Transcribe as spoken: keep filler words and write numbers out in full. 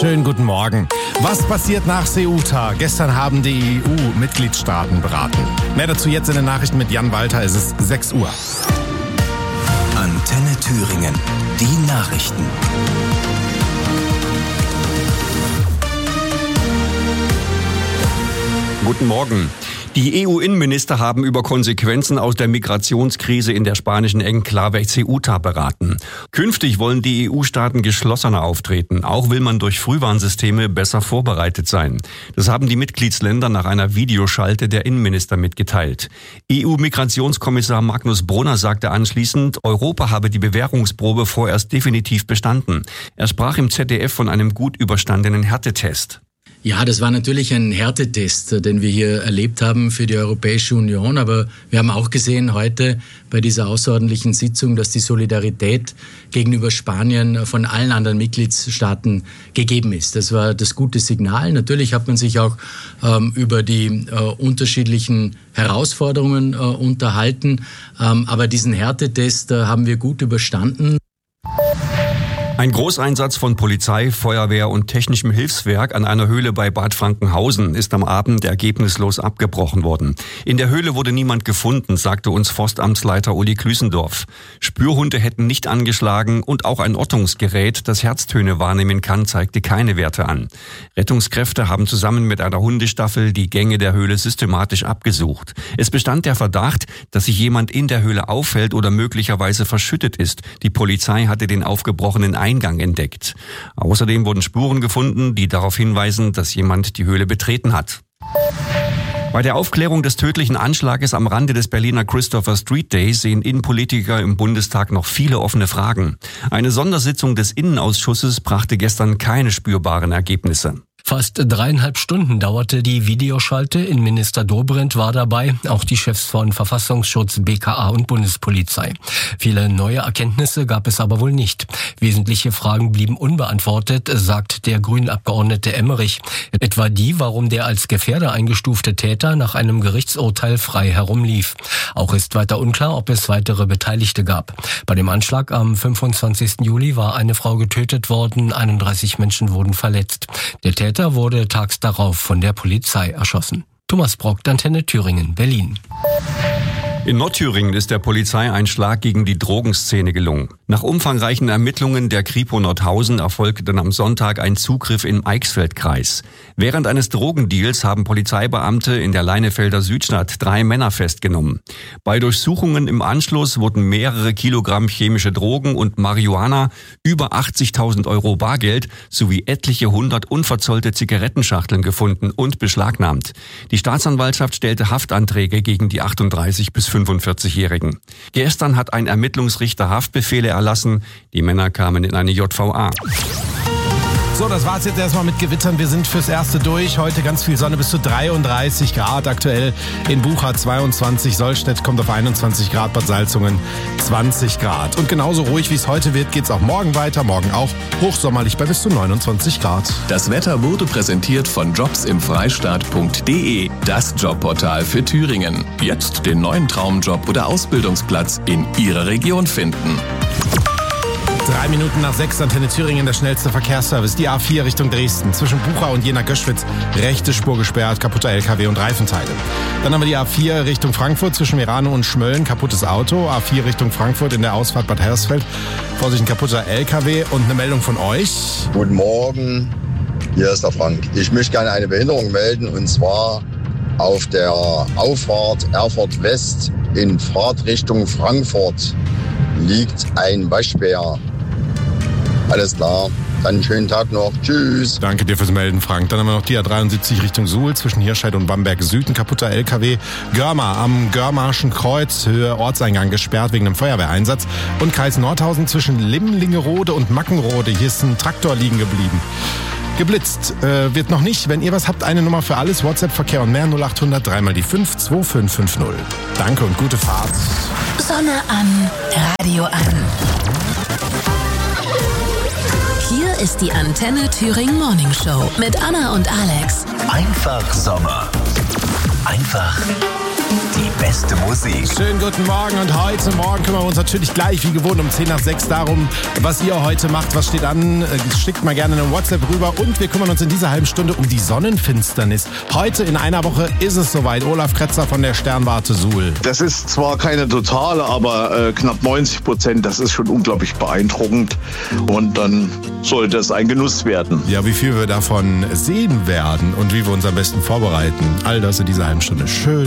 Schönen guten Morgen. Was passiert nach Ceuta? Gestern haben die E U-Mitgliedstaaten beraten. Mehr dazu jetzt in den Nachrichten mit Jan Walter. Es ist sechs Uhr. Antenne Thüringen. Die Nachrichten. Guten Morgen. Die E U-Innenminister haben über Konsequenzen aus der Migrationskrise in der spanischen Enklave Ceuta beraten. Künftig wollen die E U-Staaten geschlossener auftreten. Auch will man durch Frühwarnsysteme besser vorbereitet sein. Das haben die Mitgliedsländer nach einer Videoschalte der Innenminister mitgeteilt. E U-Migrationskommissar Magnus Brunner sagte anschließend, Europa habe die Bewährungsprobe vorerst definitiv bestanden. Er sprach im Z D F von einem gut überstandenen Härtetest. Ja, das war natürlich ein Härtetest, den wir hier erlebt haben für die Europäische Union. Aber wir haben auch gesehen heute bei dieser außerordentlichen Sitzung, dass die Solidarität gegenüber Spanien von allen anderen Mitgliedstaaten gegeben ist. Das war das gute Signal. Natürlich hat man sich auch ähm, über die äh, unterschiedlichen Herausforderungen äh, unterhalten. Ähm, aber diesen Härtetest äh, haben wir gut überstanden. Ein Großeinsatz von Polizei, Feuerwehr und technischem Hilfswerk an einer Höhle bei Bad Frankenhausen ist am Abend ergebnislos abgebrochen worden. In der Höhle wurde niemand gefunden, sagte uns Forstamtsleiter Uli Klüsendorf. Spürhunde hätten nicht angeschlagen und auch ein Ortungsgerät, das Herztöne wahrnehmen kann, zeigte keine Werte an. Rettungskräfte haben zusammen mit einer Hundestaffel die Gänge der Höhle systematisch abgesucht. Es bestand der Verdacht, dass sich jemand in der Höhle aufhält oder möglicherweise verschüttet ist. Die Polizei hatte den aufgebrochenen Eingang entdeckt. Außerdem wurden Spuren gefunden, die darauf hinweisen, dass jemand die Höhle betreten hat. Bei der Aufklärung des tödlichen Anschlages am Rande des Berliner Christopher Street Day sehen Innenpolitiker im Bundestag noch viele offene Fragen. Eine Sondersitzung des Innenausschusses brachte gestern keine spürbaren Ergebnisse. Fast dreieinhalb Stunden dauerte die Videoschalte. Innenminister Dobrindt war dabei, auch die Chefs von Verfassungsschutz, B K A und Bundespolizei. Viele neue Erkenntnisse gab es aber wohl nicht. Wesentliche Fragen blieben unbeantwortet, sagt der Grünen-Abgeordnete Emmerich. Etwa die, warum der als Gefährder eingestufte Täter nach einem Gerichtsurteil frei herumlief. Auch ist weiter unklar, ob es weitere Beteiligte gab. Bei dem Anschlag am fünfundzwanzigsten Juli war eine Frau getötet worden, einunddreißig Menschen wurden verletzt. Der Täter wurde tags darauf von der Polizei erschossen. Thomas Brock, Antenne Thüringen, Berlin. In Nordthüringen ist der Polizei ein Schlag gegen die Drogenszene gelungen. Nach umfangreichen Ermittlungen der Kripo Nordhausen erfolgte dann am Sonntag ein Zugriff im Eichsfeldkreis. Während eines Drogendeals haben Polizeibeamte in der Leinefelder Südstadt drei Männer festgenommen. Bei Durchsuchungen im Anschluss wurden mehrere Kilogramm chemische Drogen und Marihuana, über achtzigtausend Euro Bargeld sowie etliche hundert unverzollte Zigarettenschachteln gefunden und beschlagnahmt. Die Staatsanwaltschaft stellte Haftanträge gegen die achtunddreißig bis fünfundvierzigjährigen. Gestern hat ein Ermittlungsrichter Haftbefehle erlassen. Die Männer kamen in eine J V A. So, das war's jetzt erstmal mit Gewittern. Wir sind fürs Erste durch. Heute ganz viel Sonne, bis zu dreiunddreißig Grad aktuell. In Bucha zweiundzwanzig, Sollstedt kommt auf einundzwanzig Grad, Bad Salzungen zwanzig Grad. Und genauso ruhig wie es heute wird, geht's auch morgen weiter. Morgen auch hochsommerlich bei bis zu neunundzwanzig Grad. Das Wetter wurde präsentiert von jobs im freistaat punkt de, das Jobportal für Thüringen. Jetzt den neuen Traumjob oder Ausbildungsplatz in Ihrer Region finden. Drei Minuten nach sechs, Antenne Thüringen, der schnellste Verkehrsservice. Die A vier Richtung Dresden. Zwischen Bucha und Jena-Göschwitz. Rechte Spur gesperrt, kaputter L K W und Reifenteile. Dann haben wir die A vier Richtung Frankfurt. Zwischen Merano und Schmölln. Kaputtes Auto. A vier Richtung Frankfurt in der Ausfahrt Bad Hersfeld. Vorsicht, ein kaputter L K W. Und eine Meldung von euch. Guten Morgen. Hier ist der Frank. Ich möchte gerne eine Behinderung melden. Und zwar auf der Auffahrt Erfurt West in Fahrtrichtung Frankfurt liegt ein Waschbär. Alles klar, dann einen schönen Tag noch. Tschüss. Danke dir fürs Melden, Frank. Dann haben wir noch die A dreiundsiebzig Richtung Suhl zwischen Hirscheid und Bamberg Süden. Kaputter L K W. Görma am Görmarschen Kreuz, Höhe Ortseingang gesperrt wegen einem Feuerwehreinsatz. Und Kreis Nordhausen zwischen Limlingerode und Mackenrode. Hier ist ein Traktor liegen geblieben. Geblitzt äh, wird noch nicht. Wenn ihr was habt, eine Nummer für alles. WhatsApp, Verkehr und mehr null acht hundert drei mal die fünf zwei fünf fünf null. Danke und gute Fahrt. Sonne an, Radio an. Hier ist die Antenne Thüringen Morning Show mit Anna und Alex. Einfach Sommer. Einfach die beste Musik. Schönen guten Morgen und heute Morgen kümmern wir uns natürlich gleich wie gewohnt um zehn nach sechs darum, was ihr heute macht, was steht an. Schickt mal gerne eine WhatsApp rüber und wir kümmern uns in dieser halben Stunde um die Sonnenfinsternis. Heute in einer Woche ist es soweit. Olaf Kretzer von der Sternwarte Suhl. Das ist zwar keine totale, aber äh, knapp neunzig Prozent, das ist schon unglaublich beeindruckend und dann sollte es ein Genuss werden. Ja, wie viel wir davon sehen werden und wie wir uns am besten vorbereiten. All das in dieser halben Stunde. Schön.